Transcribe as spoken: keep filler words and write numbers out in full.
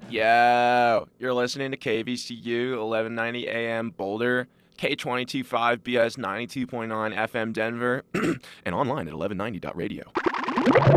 Yo, you're listening to K V C U eleven ninety A M Boulder, K twenty-two point five B S ninety-two point nine F M Denver, and online at eleven ninety dot radio.